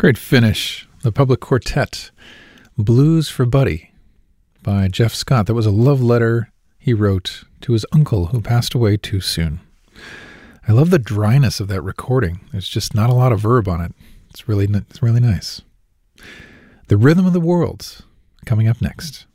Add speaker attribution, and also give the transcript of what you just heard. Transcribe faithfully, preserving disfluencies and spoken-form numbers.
Speaker 1: Great finish. The Public Quartet, Blues for Buddy by Jeff Scott. That was a love letter he wrote to his uncle who passed away too soon. I love the dryness of that recording. There's just not a lot of verb on it. It's really, it's really nice. The Rhythm of the World coming up next.